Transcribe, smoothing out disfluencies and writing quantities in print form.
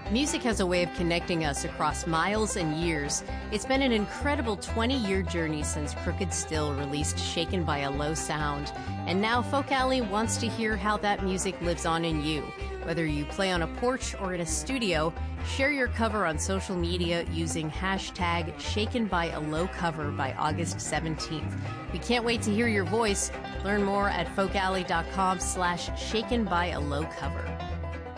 Music has a way of connecting us across miles and years. It's been an incredible 20-year journey since Crooked Still released Shaken by a Low Sound. And now Folk Alley wants to hear how that music lives on in you. Whether you play on a porch or in a studio, share your cover on social media using hashtag ShakenByALowCover by August 17th. We can't wait to hear your voice. Learn more at folkalley.com/ShakenByALowCover.